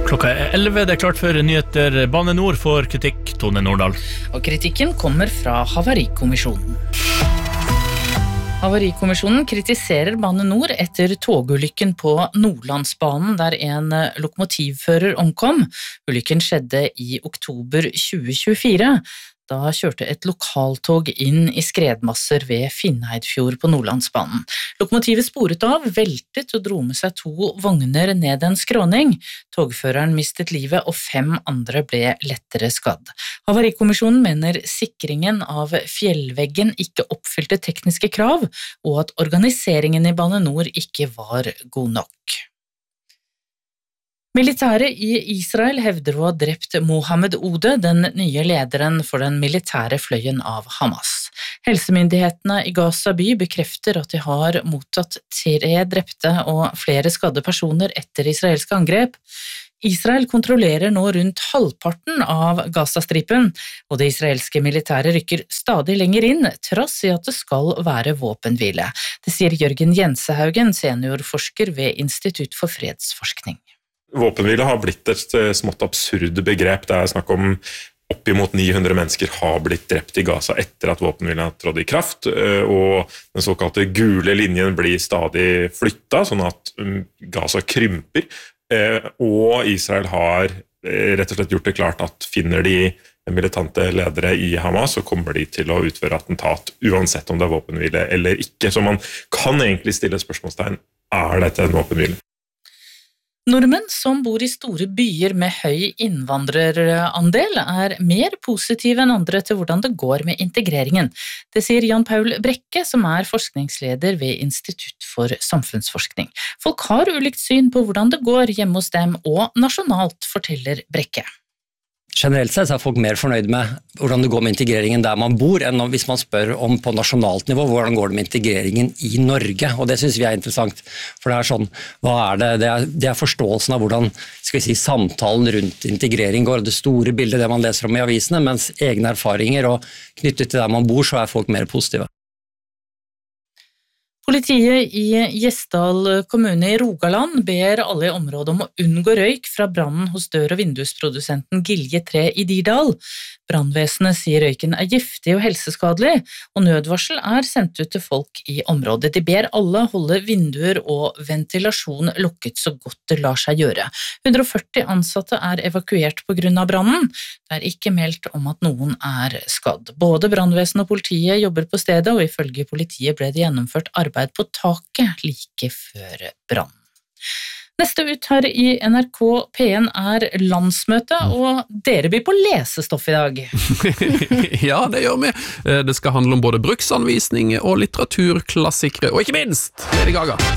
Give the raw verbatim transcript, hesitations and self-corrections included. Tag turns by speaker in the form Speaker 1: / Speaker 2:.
Speaker 1: Klokka er elleve, det er klart for nyheter. Bane Nor får kritikk, Tone Nordahl.
Speaker 2: Og kritikken kommer fra Havarikommisjonen. Havarikommisjonen kritiserer Bane Nor etter togulykken på Nordlandsbanen, der en lokomotivfører omkom. Ulykken skjedde i oktober tjue tjuefire. Da kjørte et lokaltog inn i skredmasser ved Finnheidfjord på Nordlandsbanen. Lokomotivet sporet av, veltet og dro med seg to vogner ned en skråning. Togføreren mistet livet, og fem andre ble lettere skadd. Havarikommisjonen mener sikringen av fjellveggen ikke oppfylte tekniske krav, og at organiseringen i Bane Nor ikke var god nok. Militæret i Israel hevder å ha drept Mohammed Ode, den nye lederen for den militære fløyen av Hamas. Helsemyndighetene i Gaza by bekrefter at de har mottatt tre drepte og flere skadde personer etter israelske angrep. Israel kontrollerer nå rundt halvparten av Gazastripen, og det israelske militæret rykker stadig lenger inn, trass i at det skal være våpenhvile. Det sier Jørgen Jensehaugen, seniorforsker ved Institutt for fredsforskning.
Speaker 3: Våpenhvile har blitt et smått absurd begrep. Det er snakk om oppimot ni hundre mennesker har blitt drept i Gaza etter at våpenhvilen har trådt i kraft, og den såkalte gule linjen blir stadig flyttet, sånn at Gaza krymper, og Israel har rett og slett gjort det klart at finner de militante ledere i Hamas, så kommer de til å utføre attentat, uansett om det er våpenhvile eller ikke. Så man kan egentlig stille spørsmålstegn, er dette en våpenhvile?
Speaker 2: Nordmenn som bor i store byer med høy innvandrerandel er mer positive enn andre til hvordan det går med integreringen. Det sier Jan Paul Brekke, som er forskningsleder ved Institutt for samfunnsforskning. Folk har ulikt syn på hvordan det går hjemme hos dem og nasjonalt, forteller Brekke.
Speaker 4: Generelt sett er folk mer fornøyd med hvordan det går med integreringen der man bor, enn hvis man spør om på nasjonalt nivå hvordan går det med integreringen i Norge, og det synes vi er interessant, for det er sånn, hva er det? Det er, det er forståelsen av hvordan skal vi si, samtalen rundt integrering går, det store bildet, det man leser om i avisene, mens egne erfaringer og knyttet til der man bor, så er folk mer positive.
Speaker 2: Politiet i Gjesdal kommune i Rogaland ber alle i området om å unngå røyk fra brannen hos dør- og vindusprodusenten Gilje tre i Dirdal. Brannvesenet sier røyken er giftig og helseskadelig, og nødvarsel er sendt ut til folk i området. De ber alle holde vinduer og ventilasjon lukket så godt det lar seg gjøre. hundre og førti ansatte er evakuert på grunn av brannen. Det er ikke meldt om at noen er skadd. Både brannvesenet og politiet jobber på stedet, og ifølge politiet ble det gjennomført arbeid på taket like før brann. Neste ut her i N R K P en er landsmøte, og dere blir på lesestoff i dag.
Speaker 5: Ja, det gjør vi. Det skal handle om både bruksanvisning og litteraturklassikere, og ikke minst Lady Gaga.